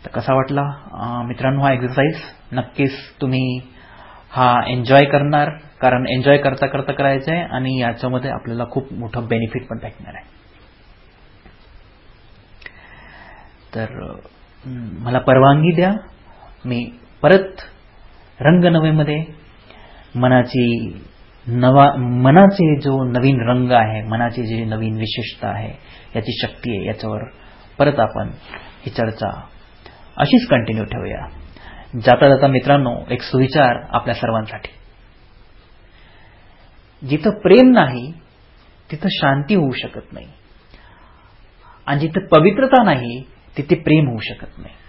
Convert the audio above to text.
तर कसा वाटला मित्रांनो हा एक्सरसाइज? नक्कीच तुम्ही हा एन्जॉय करणार, कारण एन्जॉय करता करता करायचं आहे आणि याच्यामध्ये आपल्याला खूप मोठं बेनिफिट पण भेटणार आहे. तर मला परवानगी द्या, मी परत रंग नवेमध्ये मनाचे जो नवीन रंग आहे, मनाची जी नवीन विशेषता आहे, याची शक्ती आहे, याच्यावर परत आपण ही चर्चा अशीच कंटिन्यू ठेवूया. जाता जाता मित्रांनो, एक सुविचार आपल्या सर्वांसाठी. जिथं प्रेम नाही तिथं शांती होऊ शकत नाही, आणि जिथं पवित्रता नाही तिथे प्रेम होऊ शकत नाही.